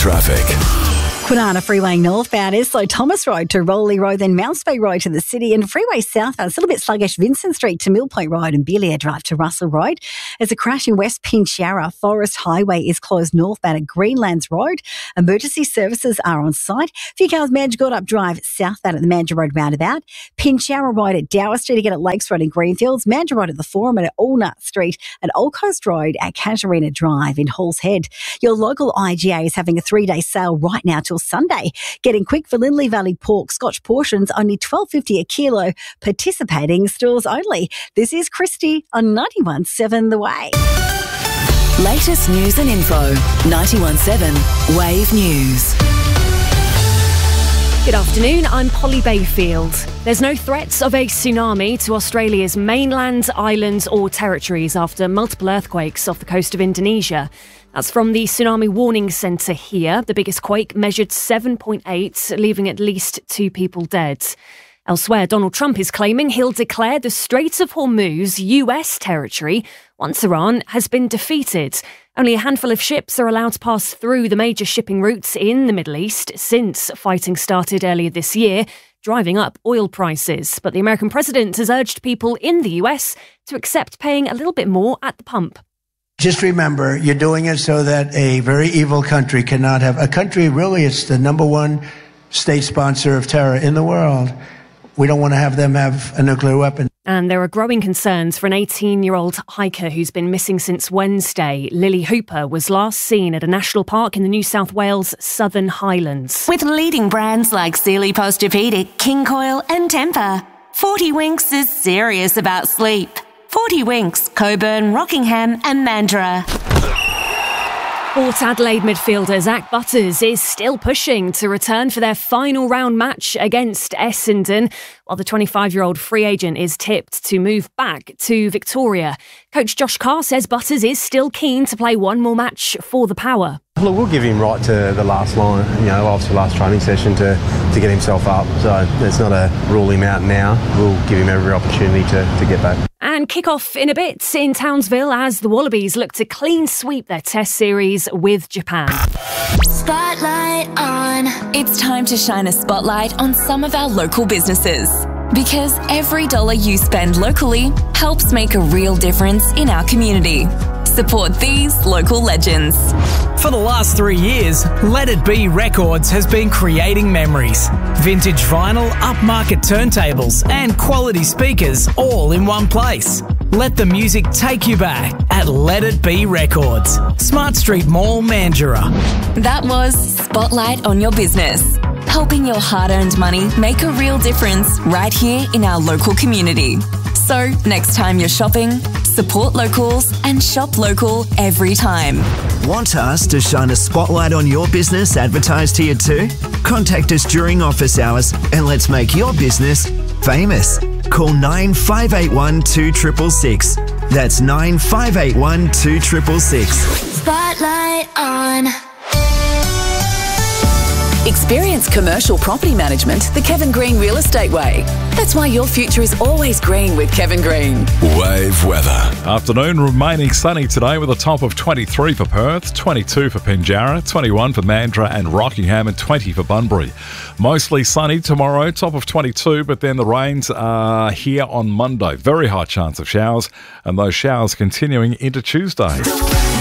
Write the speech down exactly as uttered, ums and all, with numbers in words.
traffic. Kwinana Freeway northbound is slow Thomas Road to Rowley Road, then Mounts Bay Road to the city, and Freeway southbound it's a little bit sluggish Vincent Street to Mill Point Road and Beeliar Drive to Russell Road. There's a crash in West Pinjarra. Forest Highway is closed northbound at Greenlands Road. Emergency services are on site. A few cars managed to go up drive southbound at the Mandurah Road roundabout. Pinjarra Road at Dower Street again at Lakes Road in Greenfields. Mandurah Road at the Forum and at Allnut Street and Old Coast Road at Casuarina Drive in Halls Head. Your local I G A is having a three-day sale right now till Sunday. Getting quick for Lindley Valley pork Scotch portions, only twelve fifty a kilo. Participating stores only. This is Christy on ninety-one point seven The Wave. Latest news and info. ninety-one point seven Wave News. Good afternoon, I'm Polly Bayfield. There's no threats of a tsunami to Australia's mainland, islands or territories after multiple earthquakes off the coast of Indonesia. That's from the Tsunami Warning Centre here. The biggest quake measured seven point eight, leaving at least two people dead. Elsewhere, Donald Trump is claiming he'll declare the Strait of Hormuz U S territory once Iran has been defeated. Only a handful of ships are allowed to pass through the major shipping routes in the Middle East since fighting started earlier this year, driving up oil prices. But the American president has urged people in the U S to accept paying a little bit more at the pump. Just remember, you're doing it so that a very evil country cannot have... A country, really, it's the number one state sponsor of terror in the world. We don't want to have them have a nuclear weapon. And there are growing concerns for an eighteen-year-old hiker who's been missing since Wednesday. Lily Hooper was last seen at a national park in the New South Wales Southern Highlands. With leading brands like Sealy Posturepedic, King Coil and Tempur, forty Winks is serious about sleep. forty Winks, Coburn, Rockingham and Mandurah. Port Adelaide midfielder Zach Butters is still pushing to return for their final round match against Essendon, while the twenty-five-year-old free agent is tipped to move back to Victoria. Coach Josh Carr says Butters is still keen to play one more match for the Power. Look, we'll give him right to the last line, you know, after the last training session to, to get himself up. So it's not a rule him out now. We'll give him every opportunity to, to get back. And kick-off in a bit in Townsville as the Wallabies look to clean sweep their test series with Japan. Spotlight on. It's time to shine a spotlight on some of our local businesses. Because every dollar you spend locally helps make a real difference in our community. Support these local legends. For the last three years, Let It Be Records has been creating memories. Vintage vinyl, upmarket turntables, and quality speakers all in one place. Let the music take you back at Let It Be Records, Smart Street Mall, Mandurah. That was Spotlight on Your Business, helping your hard-earned money make a real difference right here in our local community. So, next time you're shopping, support locals and shop local every time. Want us to shine a spotlight on your business advertised here too? Contact us during office hours and let's make your business famous. Call nine five eight one two six six six. That's nine five eight one two six six six. Spotlight on. Experience commercial property management the Kevin Green Real Estate way. That's why your future is always green with Kevin Green. Wave weather. Afternoon remaining sunny today with a top of twenty-three for Perth, twenty-two for Pinjarra, twenty-one for Mandurah and Rockingham and twenty for Bunbury. Mostly sunny tomorrow, top of twenty-two, but then the rains are here on Monday. Very high chance of showers, and those showers continuing into Tuesday.